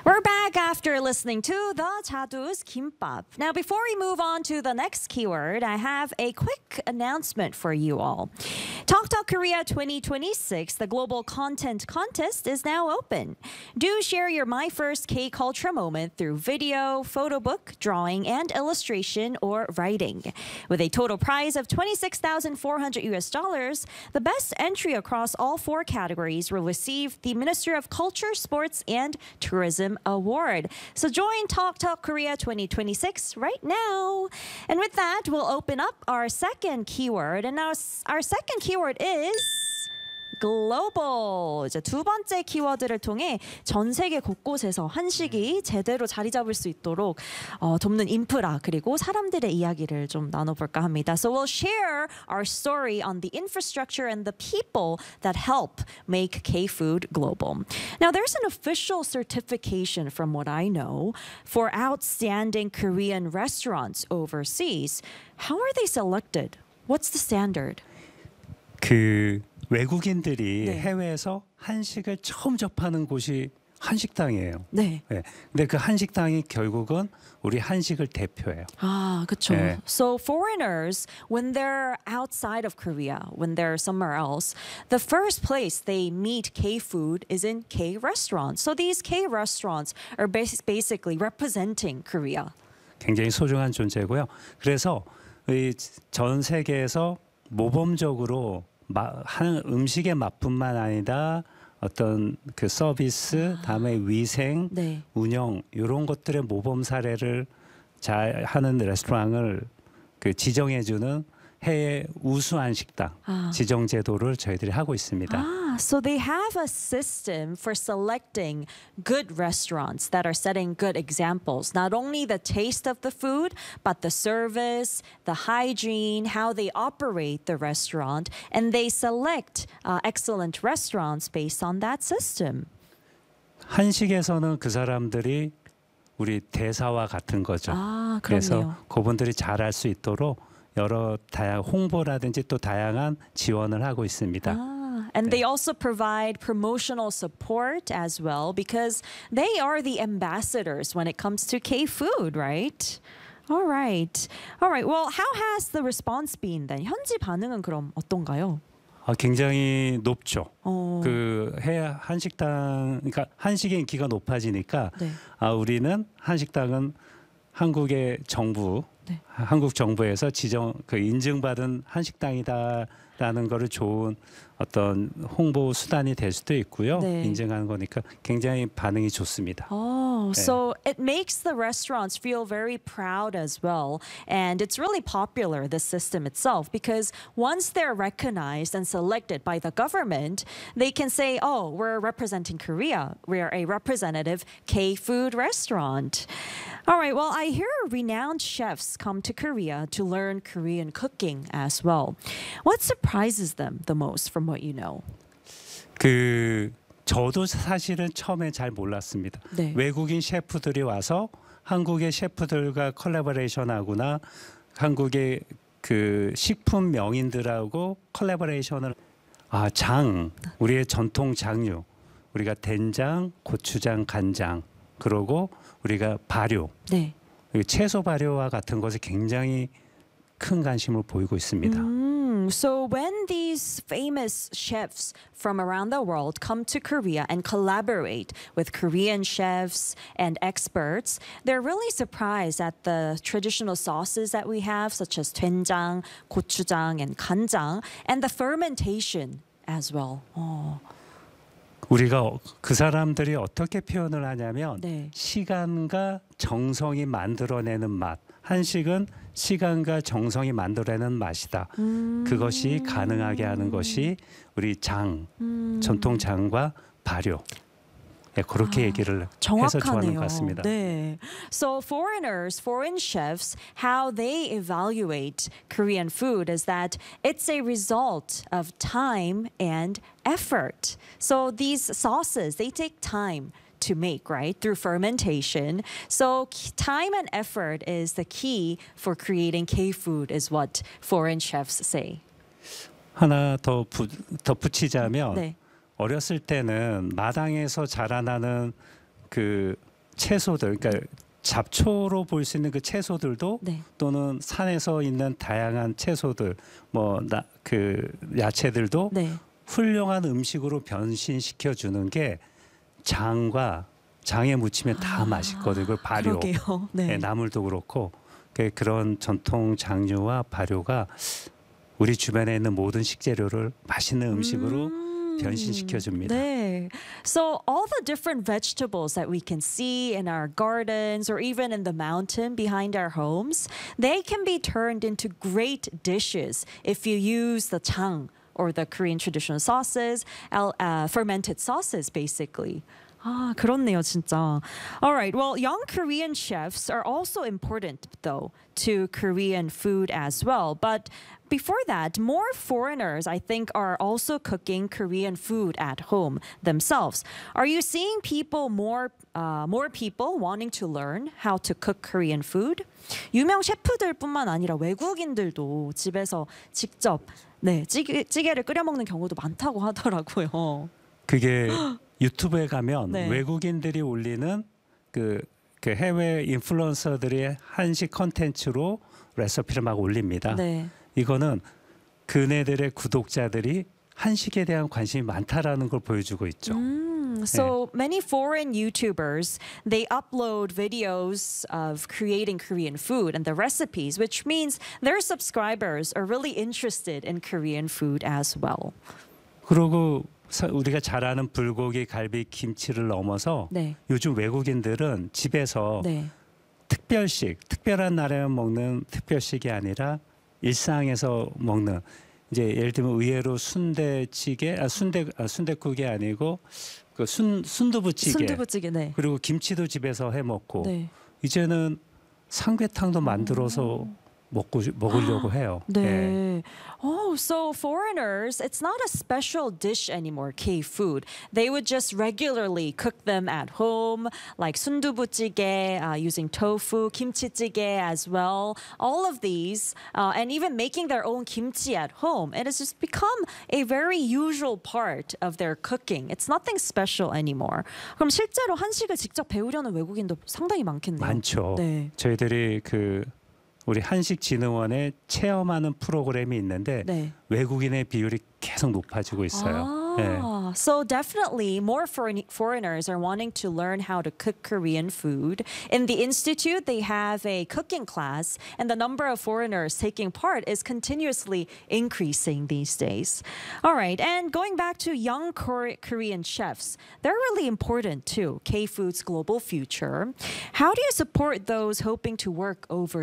We're back after listening to the Jadu's Kimbap. Now, before we move on to the next keyword, I have a quick announcement for you all. Talk Korea 2026, the global content contest, is now open. Do share your My First K-Culture moment through video, photo book, drawing, and illustration or writing. With a total prize of $26,400, the best entry across all 4 categories will receive the Minister of Culture, Sports, and Tourism Award. So join Talk Korea 2026 right now. And with that, we'll open up our second keyword. And now our second keyword is global. 이제 두 번째 키워드를 통해 전 세계 곳곳에서 한식이 제대로 자리 잡을 수 있도록 돕는 인프라 그리고 사람들의 이야기를 좀 나눠볼까 합니다. So we'll share our story on the infrastructure and the people that help make K-food global. Now there's an official certification from what I know for outstanding Korean restaurants overseas. How are they selected? What's the standard? 외국인들이 네. 해외에서 한식을 처음 접하는 곳이 한식당이에요. 네. 네. 근데 그 한식당이 결국은 우리 한식을 대표해요. 아, 그렇죠. 네. So foreigners, when they're outside of Korea, when they're somewhere else, the first place they meet K-food is in K-restaurants. So these K-restaurants are basically representing Korea. 굉장히 소중한 존재고요. 그래서 전 세계에서 모범적으로 한 음식의 맛뿐만 아니라 어떤 그 서비스, 다음에 위생, 네. 운영 이런 것들의 모범 사례를 잘 하는 레스토랑을 지정해주는 해외 우수한 식당 지정 제도를 저희들이 하고 있습니다. So they have a system for selecting good restaurants that are setting good examples. Not only the taste of the food, but the service, the hygiene, how they operate the restaurant, and they select excellent restaurants based on that system. 한식에서는 그 사람들이 우리 대사와 같은 거죠. 아, 그래서 그럼요. 그분들이 잘할 수 있도록 여러 다양 홍보라든지 또 다양한 지원을 하고 있습니다. And they also provide promotional support as well because they are the ambassadors when it comes to K-food, right? All right. All right. Well, how has the response been then? 현지 반응은 그럼 어떤가요? 굉장히 높죠. 그 해외 한식당, 그러니까 한식의 인기가 높아지니까 네. 우리는 한식당은 한국의 정부, 네. 한국 정부에서 인증받은 한식당이다라는 거를 좋은 어떤 홍보 수단이 될 수도 있고요. 네. 인증하는 거니까 굉장히 반응이 좋습니다. Oh, 네. so it makes the restaurants feel very proud as well. And it's really popular, the system itself, because once they're recognized and selected by the government, they can say, oh, we're representing Korea. We're a representative K-food restaurant. All right, well, I hear renowned chefs come to Korea to learn Korean cooking as well. What surprises them the most from what you know? 저도 사실은 처음에 잘 몰랐습니다. 네. 외국인 셰프들이 와서 한국의 셰프들과 콜라보레이션하거나 한국의 식품 명인들하고 콜라보레이션을 우리의 전통 장류, 우리가 된장, 고추장, 간장, 그리고 우리가 발효, 네. 채소 발효와 같은 것에 굉장히 큰 관심을 보이고 있습니다. So when these famous chefs from around the world come to Korea and collaborate with Korean chefs and experts, they're really surprised at the traditional sauces that we have, such as 된장, 고추장, and 간장, and the fermentation as well. 우리가 그 사람들이 어떻게 표현을 하냐면 네. 시간과 정성이 만들어내는 맛. 한식은 시간과 정성이 만들어내는 맛이다. 그것이 가능하게 하는 것이 우리 전통 장과 발효. 네, 그렇게 얘기를 해서 좋아하는 것 같습니다. 네. So foreign chefs, how they evaluate Korean food is that it's a result of time and effort. So these sauces, they take time to make, right? Through fermentation. So time and effort is the key for creating K-food is what foreign chefs say. 하나 더 덧붙이자면 네. 어렸을 때는 마당에서 자라나는 그 채소들, 그러니까 잡초로 볼 수 있는 그 채소들도 네. 또는 산에서 있는 다양한 채소들, 그 야채들도 네. 훌륭한 음식으로 변신시켜 주는 게 장에 묻히면 다 맛있거든요. 그 발효, 그러게요. 네, 네. 나물도 그렇고 그런 전통 장류와 발효가 우리 주변에 있는 모든 식재료를 맛있는 음식으로 변신시켜 줍니다. 네. So all the different vegetables that we can see in our gardens or even in the mountain behind our homes, they can be turned into great dishes if you use the jang or the Korean traditional sauces, fermented sauces basically. 아, 그렇네요, 진짜. All right. Well, young Korean chefs are also important, though, to Korean food as well. But before that, more foreigners, I think, are also cooking Korean food at home themselves. Are you seeing more people wanting to learn how to cook Korean food? 유명 셰프들뿐만 아니라 외국인들도 집에서 직접 찌개를 끓여 먹는 경우도 많다고 하더라고요. 그게 유튜브에 가면 네. 외국인들이 올리는 그 해외 인플루언서들의 한식 컨텐츠로 레시피를 막 올립니다. 네. 이거는 그네들의 구독자들이 한식에 대한 관심이 많다라는 걸 보여주고 있죠. So many foreign YouTubers, they upload videos of creating Korean food and the recipes, which means their subscribers are really interested in Korean food as well. 그리고 우리가 잘 아는 불고기, 갈비, 김치를 넘어서 네. 요즘 외국인들은 집에서 네. 특별한 날에만 먹는 특별식이 아니라 일상에서 먹는 이제 예를 들면 의외로 순대국이 아니고 그 순두부찌개. 순두부찌개. 네. 그리고 김치도 집에서 해 먹고 네. 이제는 삼계탕도 만들어서 먹으려고 해요. 네. 예. Oh, so foreigners, it's not a special dish anymore, K-food. They would just regularly cook them at home, like sundubu찌개, using tofu, kimchi찌개 as well. All of these, and even making their own kimchi at home. It has just become a very usual part of their cooking. It's nothing special anymore. 그럼 실제로 한식을 직접 배우려는 외국인도 상당히 많겠네요. 많죠. 네. 저희들이 우리 한식진흥원에 체험하는 프로그램이 있는데 네. 외국인의 비율이 계속 높아지고 있어요. 네. So definitely more foreigners are wanting to learn how to cook Korean food. In the Institute, they have a cooking class, and the number of foreigners taking part is continuously increasing these days. All right, and going back to young Korean chefs, they're really important too, K-Food's global future. How do you support those hoping to work over